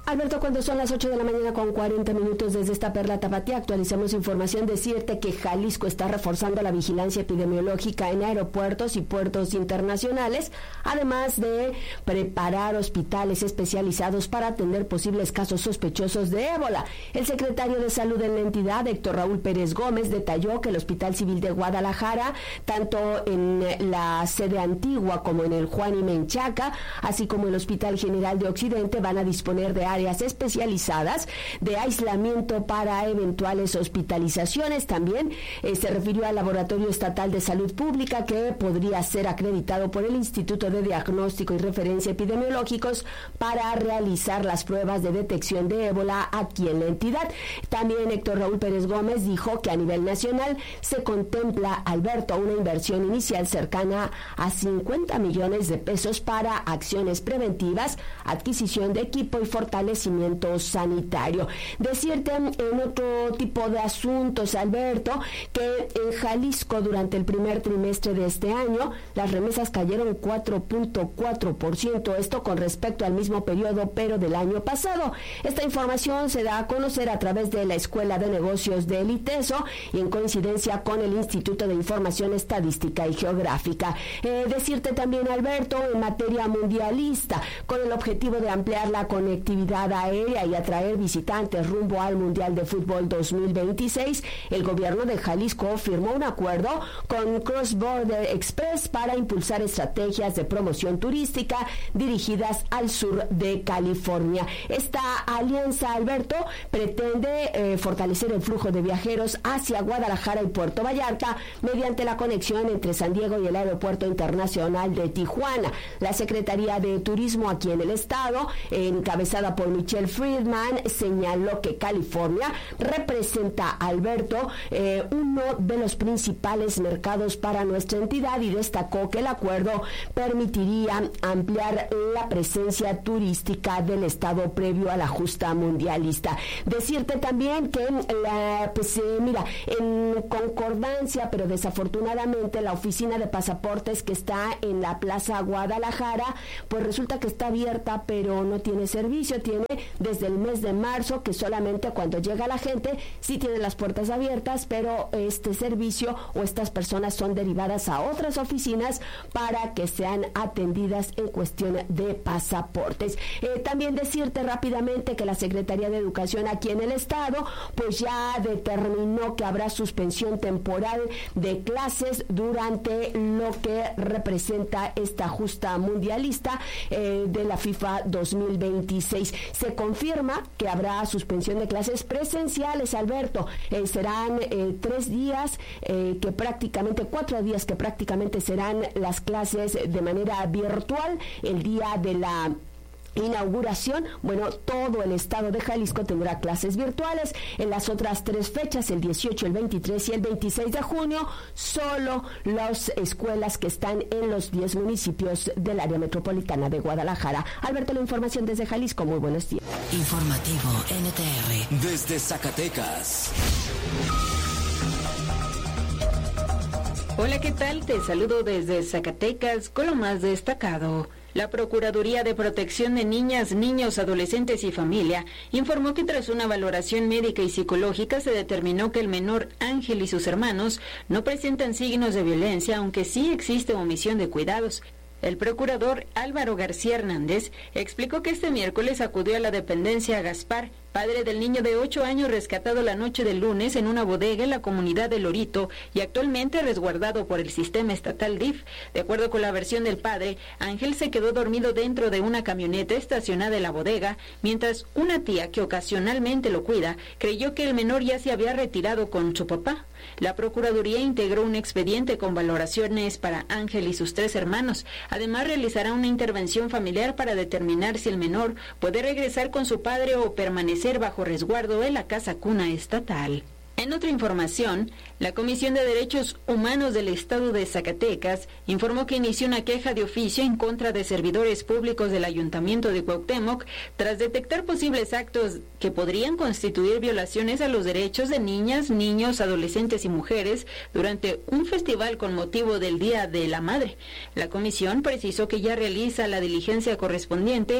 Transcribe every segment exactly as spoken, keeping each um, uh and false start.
Alberto, cuando son las ocho de la mañana con cuarenta minutos desde esta Perla Tapatía, actualizamos información. Decirte que Jalisco está reforzando la vigilancia epidemiológica en aeropuertos y puertos internacionales, además de preparar hospitales especializados para atender posibles casos sospechosos de ébola. El secretario de Salud en la entidad, Héctor Raúl Pérez Gómez, detalló que el Hospital Civil de Guadalajara, tanto en la sede antigua como en el Juan y Menchaca, así como el Hospital General de Occidente, van a disponer de áreas especializadas de aislamiento para eventuales hospitalizaciones. También eh, se refirió al Laboratorio Estatal de Salud Pública, que podría ser acreditado por el Instituto de Diagnóstico y Referencia Epidemiológicos para realizar las pruebas de detección de ébola aquí en la entidad. También Héctor Raúl Pérez Gómez dijo que a nivel nacional se contempla, Alberto, una inversión inicial cercana a cincuenta millones de pesos para acciones preventivas, adquisición de equipo y fortalecimiento sanitario. Decirte en otro tipo de asuntos, Alberto, que en Jalisco durante el primer trimestre de este año las remesas cayeron cuatro punto cuatro por ciento, esto con respecto al mismo periodo pero del año pasado. Esta información se da a conocer a través de la Escuela de Negocios del ITESO y en coincidencia con el Instituto de Información Estadística y Geográfica. Eh, decirte también, Alberto, en materia mundialista, con el objetivo de ampliar la conectividad aérea y atraer visitantes rumbo al Mundial de Fútbol dos mil veintiséis, el gobierno de Jalisco firmó un acuerdo con Cross Border Express para impulsar estrategias de promoción turística dirigidas al sur de California. Esta alianza, Alberto, pretende eh, fortalecer el flujo de viajeros hacia Guadalajara y Puerto Vallarta mediante la conexión entre San Diego y el Aeropuerto Internacional de Tijuana. La Secretaría de Turismo aquí en el estado, encabezada por Michelle Friedman, señaló que California representa, Alberto, eh, uno de los principales mercados para nuestra entidad, y destacó que el acuerdo permitiría ampliar la presencia turística del estado previo a la justa mundialista. Decirte también que la, pues, eh, mira, en concordancia, pero desafortunadamente la oficina de pasaportes que está en la Plaza Guadalajara, pues resulta que está abierta pero no tiene servicio. Tiene desde el mes de marzo, que solamente cuando llega la gente sí tiene las puertas abiertas, pero este servicio o estas personas son derivadas a otras oficinas para que sean atendidas en cuestión de pasaportes. Eh, también decirte rápidamente que la Secretaría de Educación aquí en el estado pues ya determinó que habrá suspensión temporal de clases durante lo que representa esta justa mundialista eh, de la FIFA dos mil veintiséis. Se confirma que habrá suspensión de clases presenciales, Alberto. Eh, serán eh, tres días, eh, que prácticamente, cuatro días que prácticamente serán las clases de manera virtual. El día de la inauguración, bueno, todo el estado de Jalisco tendrá clases virtuales. En las otras tres fechas, el dieciocho, el veintitrés y el veintiséis de junio, solo las escuelas que están en los diez municipios del área metropolitana de Guadalajara. Alberto, la información desde Jalisco. Muy buenos días. Informativo N T R desde Zacatecas. Hola, ¿qué tal? Te saludo desde Zacatecas con lo más destacado. La Procuraduría de Protección de Niñas, Niños, Adolescentes y Familia informó que tras una valoración médica y psicológica se determinó que el menor Ángel y sus hermanos no presentan signos de violencia, aunque sí existe omisión de cuidados. El procurador Álvaro García Hernández explicó que este miércoles acudió a la dependencia Gaspar, padre del niño de ocho años rescatado la noche del lunes en una bodega en la comunidad de Lorito y actualmente resguardado por el sistema estatal D I F. De acuerdo con la versión del padre, Ángel se quedó dormido dentro de una camioneta estacionada en la bodega, mientras una tía que ocasionalmente lo cuida creyó que el menor ya se había retirado con su papá. La Procuraduría integró un expediente con valoraciones para Ángel y sus tres hermanos. Además, realizará una intervención familiar para determinar si el menor puede regresar con su padre o permanecer bajo resguardo en la casa cuna estatal. En otra información, la Comisión de Derechos Humanos del Estado de Zacatecas informó que inició una queja de oficio en contra de servidores públicos del Ayuntamiento de Cuauhtémoc tras detectar posibles actos que podrían constituir violaciones a los derechos de niñas, niños, adolescentes y mujeres durante un festival con motivo del Día de la Madre. La comisión precisó que ya realiza la diligencia correspondiente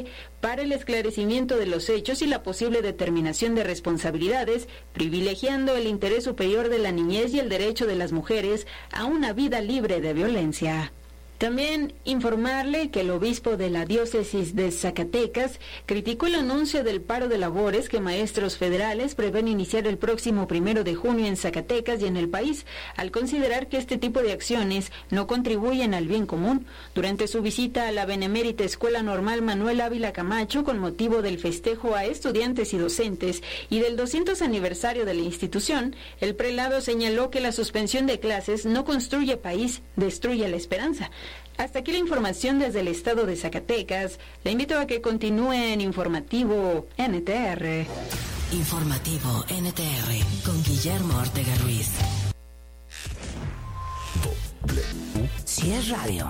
para el esclarecimiento de los hechos y la posible determinación de responsabilidades, privilegiando el interés superior de la niñez y el derecho de las mujeres a una vida libre de violencia. También informarle que el obispo de la diócesis de Zacatecas criticó el anuncio del paro de labores que maestros federales prevén iniciar el próximo primero de junio en Zacatecas y en el país, al considerar que este tipo de acciones no contribuyen al bien común. Durante su visita a la Benemérita Escuela Normal Manuel Ávila Camacho, con motivo del festejo a estudiantes y docentes y del doscientos aniversario de la institución, el prelado señaló que la suspensión de clases no construye país, destruye la esperanza. Hasta aquí la información desde el estado de Zacatecas. Le invito a que continúe en Informativo N T R. Informativo N T R con Guillermo Ortega Ruiz. W. Si es radio.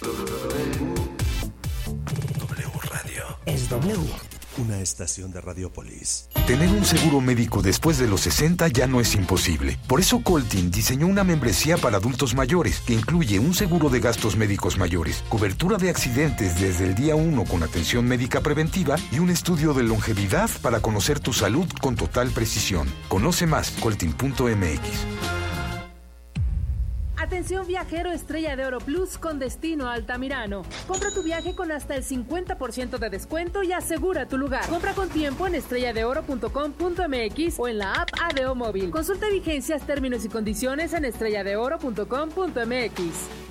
W Radio. Es W. Una estación de Radiopolis. Tener un seguro médico después de los sesenta ya no es imposible. Por eso Coltin diseñó una membresía para adultos mayores que incluye un seguro de gastos médicos mayores, cobertura de accidentes desde el día uno con atención médica preventiva y un estudio de longevidad para conocer tu salud con total precisión. Conoce más, coltin punto m x. Atención viajero Estrella de Oro Plus con destino a Altamirano. Compra tu viaje con hasta el cincuenta por ciento de descuento y asegura tu lugar. Compra con tiempo en estrella de oro punto com punto m x o en la app A D O Móvil. Consulta vigencias, términos y condiciones en estrella de oro punto com punto m x.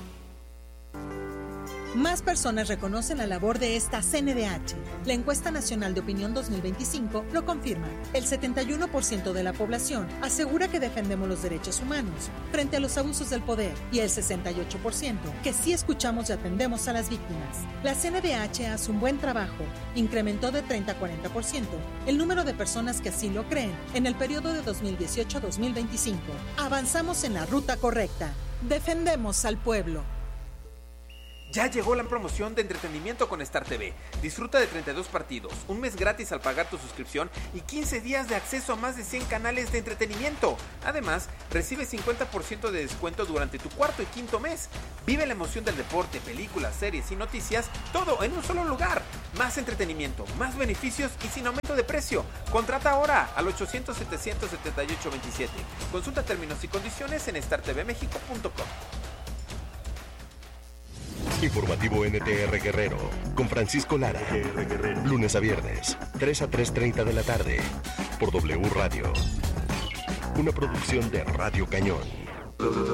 Más personas reconocen la labor de esta C N D H. La encuesta nacional de opinión dos mil veinticinco lo confirma. El setenta y uno por ciento de la población asegura que defendemos los derechos humanos frente a los abusos del poder y el sesenta y ocho por ciento que sí escuchamos y atendemos a las víctimas. La C N D H hace un buen trabajo. Incrementó de treinta a cuarenta por ciento el número de personas que así lo creen en el periodo de dos mil dieciocho a dos mil veinticinco. Avanzamos en la ruta correcta. Defendemos al pueblo. Ya llegó la promoción de entretenimiento con Star T V. Disfruta de treinta y dos partidos, un mes gratis al pagar tu suscripción y quince días de acceso a más de cien canales de entretenimiento. Además, recibe cincuenta por ciento de descuento durante tu cuarto y quinto mes. Vive la emoción del deporte, películas, series y noticias, todo en un solo lugar. Más entretenimiento, más beneficios y sin aumento de precio. Contrata ahora al ochocientos, setecientos setenta y ocho veintisiete. Consulta términos y condiciones en star t v mexico punto com. Informativo N T R Guerrero con Francisco Lara. Lunes a viernes, tres a tres treinta de la tarde, por W Radio. Una producción de Radio Cañón.